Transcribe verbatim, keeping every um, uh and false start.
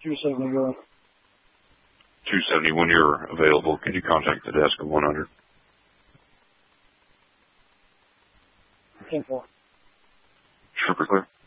two seventy going. two seventy, when you're available, can you contact the desk of one hundred? ten four. Super clear.